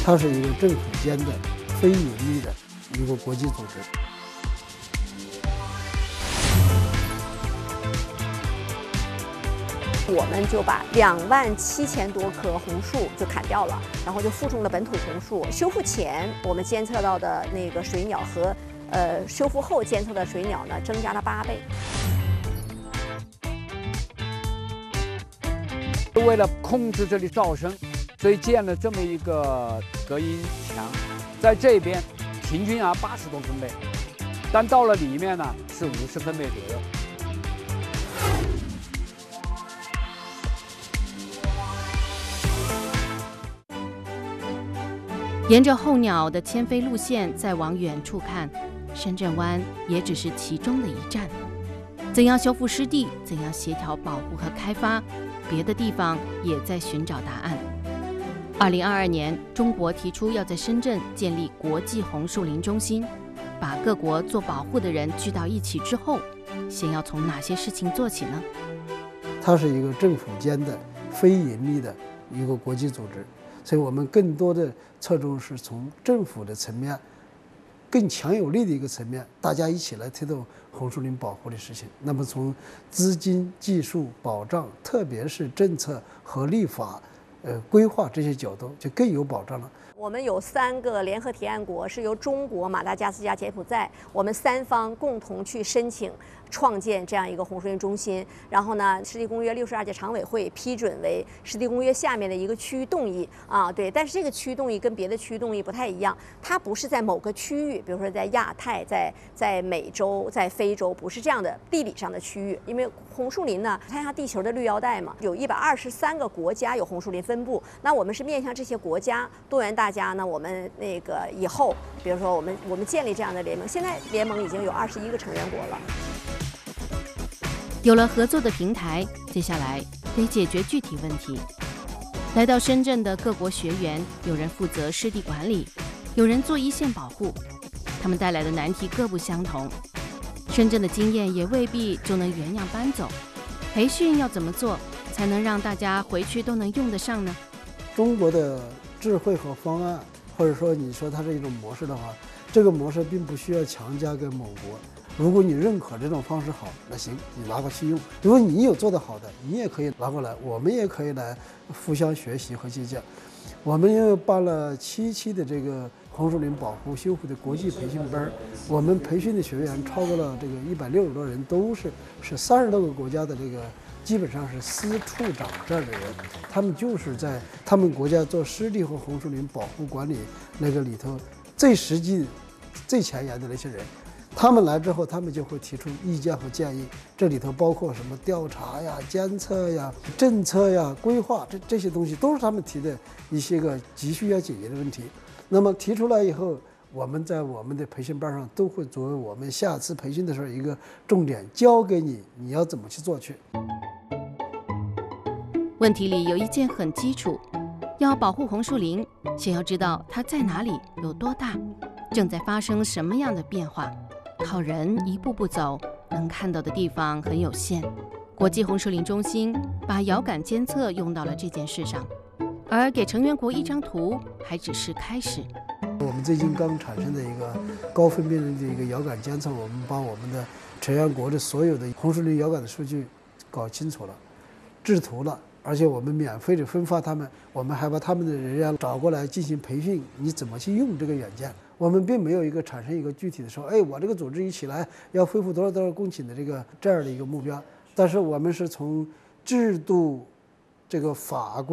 它是一个政府间的非盈利的一个国际组织。 我们就把27000多棵红树就砍掉了，然后就附种了本土红树。修复前我们监测到的那个水鸟和修复后监测的水鸟呢，增加了8倍。 为了控制这里噪声，所以建了这么一个隔音墙，在这边平均80多分贝，但到了里面呢是50分贝左右。 沿着候鸟的迁飞路线再往远处看，深圳湾也只是其中的一站。怎样修复湿地，怎样协调保护和开发，别的地方也在寻找答案。2022年，中国提出要在深圳建立国际红树林中心，把各国做保护的人聚到一起之后，先要从哪些事情做起呢？ 它是一个政府间的非盈利的一个国际组织，所以我们更多的侧重是从政府的层面更强有力的一个层面，大家一起来推动红树林保护的事情。那么从资金、技术、保障，特别是政策和立法、规划这些角度，就更有保障了。 我们有3个联合提案国，是由中国、马达加斯加、柬埔寨，我们3方共同去申请创建这样一个红树林中心。然后呢，湿地公约62届常委会批准为湿地公约下面的一个区域动议啊，对。但是这个区域动议跟别的区域动议不太一样，它不是在某个区域，比如说在亚太、在美洲、在非洲，不是这样的地理上的区域。因为红树林呢，它像地球的绿腰带嘛，有123个国家有红树林分布。那我们是面向这些国家，多元大家呢，我们那个以后，比如说我们建立这样的联盟，现在联盟已经有21个成员国了。 有了合作的平台，接下来得解决具体问题。来到深圳的各国学员，有人负责湿地管理，有人做一线保护，他们带来的难题各不相同。深圳的经验也未必就能原样搬走，培训要怎么做，才能让大家回去都能用得上呢？ 中国的智慧和方案，或者说你说它是一种模式的话，这个模式并不需要强加给某国。如果你认可这种方式好，那行，你拿过去用。如果你有做得好的，你也可以拿过来，我们也可以来互相学习和借鉴。我们因为办了7期的这个红树林保护修复的国际培训班，我们培训的学员超过了这个160多人，都是30多个国家的这个基本上是司处长这样的人，他们就是在他们国家做湿地和红树林保护管理那个里头最实际、最前沿的那些人。他们来之后，他们就会提出意见和建议，这里头包括什么调查呀、监测呀、政策呀、规划，这些东西都是他们提的一些个急需要解决的问题。那么提出来以后，我们在我们的培训班上都会作为我们下次培训的时候一个重点，教给你，你要怎么去做去。 问题里有一件很基础，要保护红树林，先要知道它在哪里、有多大，正在发生什么样的变化。靠人一步步走，能看到的地方很有限。国际红树林中心把遥感监测用到了这件事上，而给成员国一张图还只是开始。 我们最近刚产生的一个高分辨率的一个遥感监测，我们把我们的成员国的所有的红树林遥感的数据搞清楚了，制图了，而且我们免费的分发他们，我们还把他们的人员找过来进行培训，你怎么去用这个软件。我们并没有一个产生一个具体的说，哎，我这个组织一起来要恢复多少多少公顷的这样的一个目标，但是我们是从制度这个法规